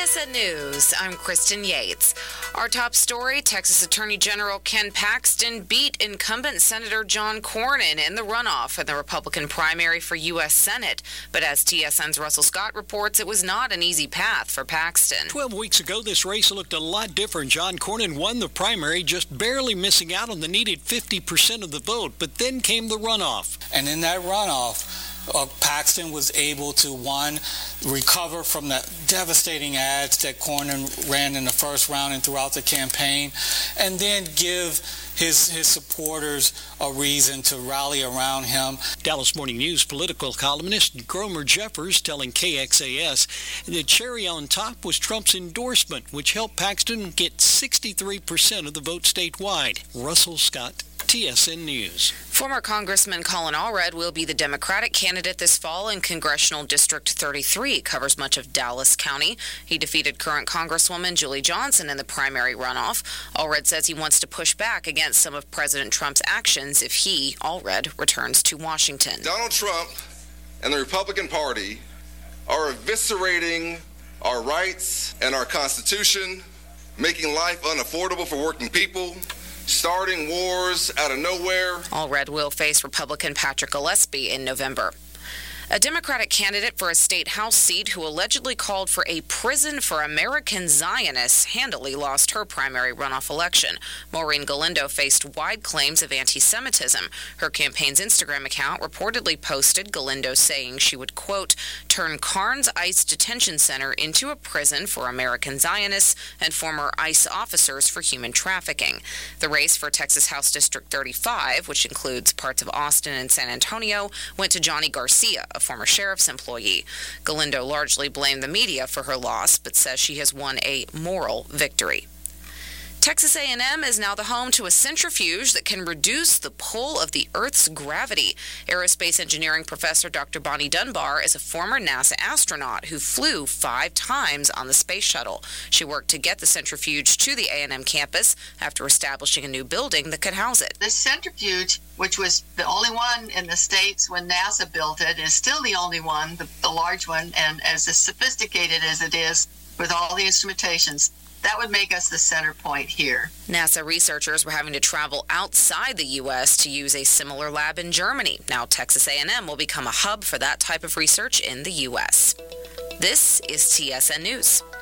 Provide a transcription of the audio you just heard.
TSN News, I'm Kristen Yates. Our top story, Texas Attorney General Ken Paxton beat incumbent Senator John Cornyn in the runoff in the Republican primary for U.S. Senate. But as TSN's Russell Scott reports, it was not an easy path for Paxton. 12 weeks ago, this race looked a lot different. John Cornyn won the primary, just barely missing out on the needed 50% of the vote. But then came the runoff. And in that runoff, Paxton was able to, one, recover from the devastating ads that Cornyn ran in the first round and throughout the campaign, and then give his supporters a reason to rally around him. Dallas Morning News political columnist Gromer Jeffers telling KXAS the cherry on top was Trump's endorsement, which helped Paxton get 63% of the vote statewide. Russell Scott, TSN News. Former Congressman Colin Allred will be the Democratic candidate this fall in Congressional District 33. Covers much of Dallas County. He defeated current Congresswoman Julie Johnson in the primary runoff. Allred says he wants to push back against some of President Trump's actions if he, Allred, returns to Washington. Donald Trump and the Republican Party are eviscerating our rights and our Constitution, making life unaffordable for working people, starting wars out of nowhere. Allred will face Republican Patrick Gillespie in November. A Democratic candidate for a state House seat who allegedly called for a prison for American Zionists handily lost her primary runoff election. Maureen Galindo faced wide claims of anti-Semitism. Her campaign's Instagram account reportedly posted Galindo saying she would, quote, turn Carnes ICE detention center into a prison for American Zionists and former ICE officers for human trafficking. The race for Texas House District 35, which includes parts of Austin and San Antonio, went to Johnny Garcia, a former sheriff's employee. Galindo largely blamed the media for her loss, but says she has won a moral victory. Texas A&M is now the home to a centrifuge that can reduce the pull of the Earth's gravity. Aerospace engineering professor Dr. Bonnie Dunbar is a former NASA astronaut who flew 5 times on the space shuttle. She worked to get the centrifuge to the A&M campus after establishing a new building that could house it. This centrifuge, which was the only one in the States when NASA built it, is still the only one, the large one, and as sophisticated as it is with all the instrumentations. That would make us the center point here. NASA researchers were having to travel outside the U.S. to use a similar lab in Germany. Now Texas A&M will become a hub for that type of research in the U.S. This is TSN News.